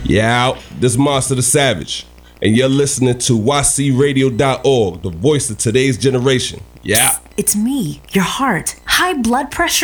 Yeah, this Monster the Savage, and you're listening to YCRadio.org, the voice of today's generation. Yeah. It's me, your heart, high blood pressure.